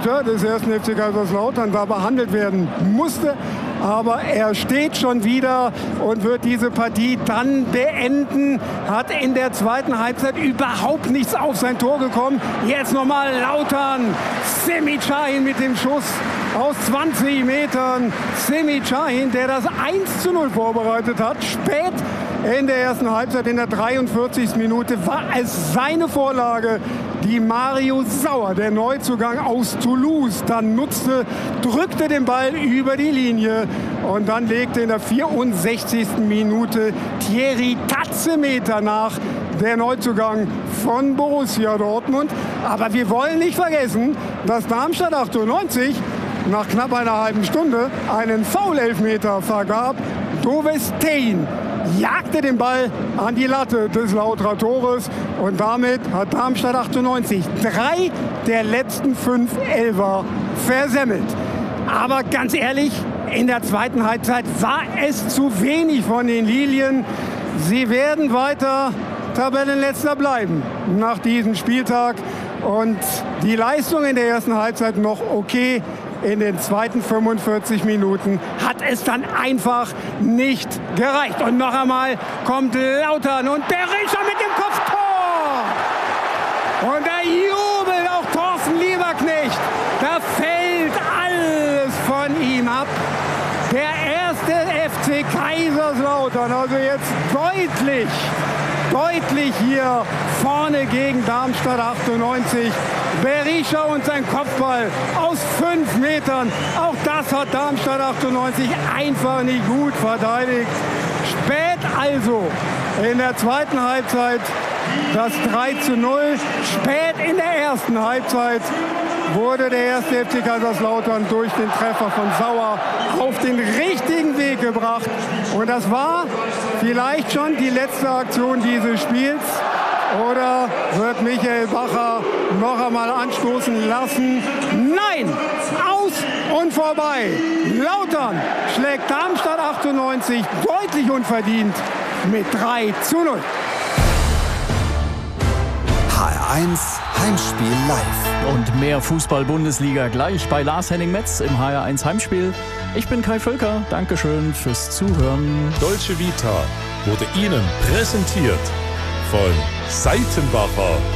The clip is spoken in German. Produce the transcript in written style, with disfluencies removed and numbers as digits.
Torhüter des 1. FC Kaiserslautern da behandelt werden musste. Aber er steht schon wieder und wird diese Partie dann beenden. Hat in der zweiten Halbzeit überhaupt nichts auf sein Tor gekommen. Jetzt nochmal Lautern. Semih Şahin mit dem Schuss aus 20 Metern. Semih Şahin, der das 1:0 vorbereitet hat. Spät in der ersten Halbzeit, in der 43. Minute, war es seine Vorlage, die Mario Sauer, der Neuzugang aus Toulouse, dann nutzte, drückte den Ball über die Linie und dann legte in der 64. Minute Thierry Tazemeter nach, der Neuzugang von Borussia Dortmund. Aber wir wollen nicht vergessen, dass Darmstadt 98 nach knapp einer halben Stunde einen Foul-Elfmeter vergab. Doves Tein jagte den Ball an die Latte des Lauterer Tores und damit hat Darmstadt 98 3 der letzten 5 Elfer versemmelt. Aber ganz ehrlich, in der zweiten Halbzeit war es zu wenig von den Lilien. Sie werden weiter Tabellenletzter bleiben nach diesem Spieltag und die Leistung in der ersten Halbzeit noch okay. In den zweiten 45 Minuten hat es dann einfach nicht gereicht. Und noch einmal kommt Lautern und Berisha mit dem Kopftor. Und da jubelt auch Thorsten Lieberknecht. Da fällt alles von ihm ab. Der erste FC Kaiserslautern, also jetzt deutlich hier vorne gegen Darmstadt 98. Berisha und sein Kopfball aus 5 Metern. Auch das hat Darmstadt 98 einfach nicht gut verteidigt. Spät also in der zweiten Halbzeit das 3:0. Spät in der ersten Halbzeit wurde der 1. FC Kaiserslautern durch den Treffer von Sauer auf den richtigen Weg gebracht. Und das war vielleicht schon die letzte Aktion dieses Spiels. Oder wird Michael Bacher noch einmal anstoßen lassen? Nein! Aus und vorbei! Lautern schlägt Darmstadt 98 deutlich unverdient mit 3:0. HR1 Heimspiel live. Und mehr Fußball-Bundesliga gleich bei Lars-Henning Metz im HR1 Heimspiel. Ich bin Kai Völker. Dankeschön fürs Zuhören. Dolce Vita wurde Ihnen präsentiert von Seitenbacher.